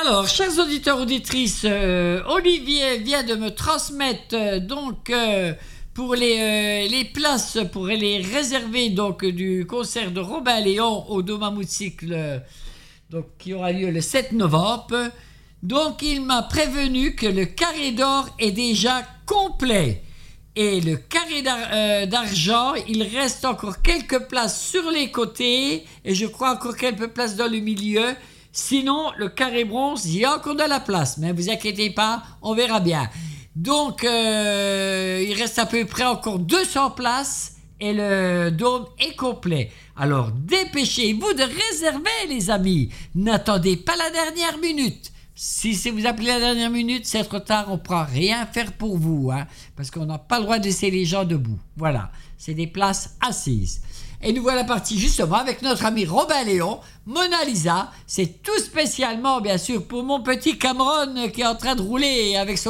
Alors, chers auditeurs, auditrices, Olivier vient de me transmettre pour les places pour les réserver donc du concert de Robin Léon au Dôme Cycle qui aura lieu le 7 novembre. Donc, il m'a prévenu que le carré d'or est déjà complet. Et le carré d'argent, il reste encore quelques places sur les côtés et je crois encore quelques places dans le milieu. Sinon, le carré bronze, il y a encore de la place. Mais ne vous inquiétez pas, on verra bien. Donc, il reste à peu près encore 200 places et le dôme est complet. Alors, dépêchez-vous de réserver, les amis. N'attendez pas la dernière minute. Si vous appelez la dernière minute, c'est trop tard, on ne pourra rien faire pour vous, hein, parce qu'on n'a pas le droit de laisser les gens debout. Voilà, c'est des places assises. Et nous voilà partis justement avec notre ami Robin Léon, Mona Lisa. C'est tout spécialement, bien sûr, pour mon petit Cameron qui est en train de rouler avec son